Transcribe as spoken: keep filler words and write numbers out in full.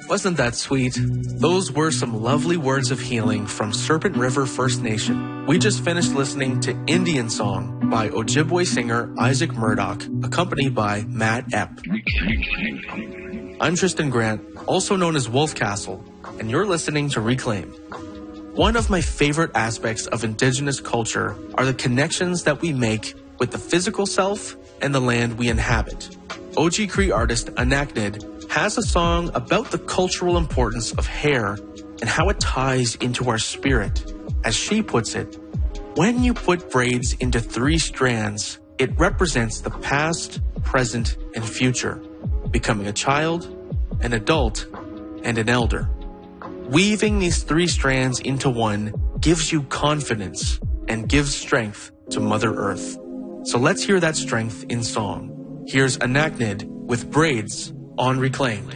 Wasn't that sweet? Those were some lovely words of healing from Serpent River First Nation. We just finished listening to Indian Song by Ojibwe singer Isaac Murdoch, accompanied by Matt Epp. I'm Tristan Grant, also known as Wolf Castle, and you're listening to Reclaim. One of my favorite aspects of Indigenous culture are the connections that we make with the physical self and the land we inhabit. O G Cree artist Anaknid has a song about the cultural importance of hair and how it ties into our spirit. As she puts it, when you put braids into three strands, it represents the past, present, and future, becoming a child, an adult, and an elder. Weaving these three strands into one gives you confidence and gives strength to Mother Earth. So let's hear that strength in song. Here's Anaknid with Braids on Reclaimed.